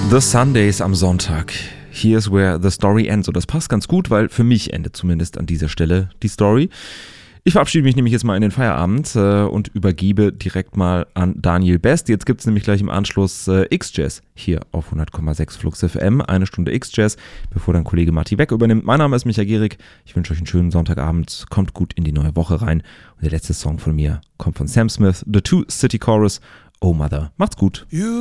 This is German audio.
The Sundays am Sonntag. Here's where the story ends. Und das passt ganz gut, weil für mich endet zumindest an dieser Stelle die Story. Ich verabschiede mich nämlich jetzt mal in den Feierabend und übergebe direkt mal an Daniel Best. Jetzt gibt es nämlich gleich im Anschluss X-Jazz hier auf 100,6 Flux FM. 1 Stunde X-Jazz, bevor dann Kollege Marty Weck übernimmt. Mein Name ist Micha Gehrig. Ich wünsche euch einen schönen Sonntagabend. Kommt gut in die neue Woche rein. Und der letzte Song von mir kommt von Sam Smith, The Two City Chorus. Oh Mother. Macht's gut.